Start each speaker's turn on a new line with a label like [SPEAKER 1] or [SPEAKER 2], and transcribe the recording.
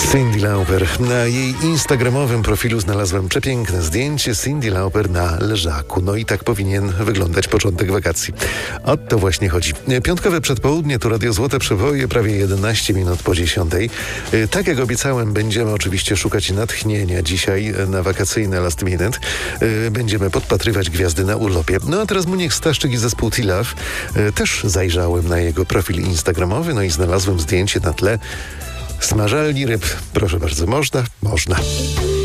[SPEAKER 1] Cyndi Lauper. Na jej instagramowym profilu znalazłem przepiękne zdjęcie Cyndi Lauper na leżaku. No i tak powinien wyglądać początek wakacji. O to właśnie chodzi. Piątkowe przedpołudnie to Radio Złote Przeboje, prawie 11 minut po 10. Tak jak obiecałem, będziemy oczywiście szukać natchnienia dzisiaj na wakacyjne last minute. Będziemy podpatrywać gwiazdy na urlopie. No a teraz Muniek Staszczyk i zespół T-Love. Też zajrzałem na jego profil instagramowy, no i znalazłem zdjęcie na tle smażalni ryb. Proszę bardzo, można? Można.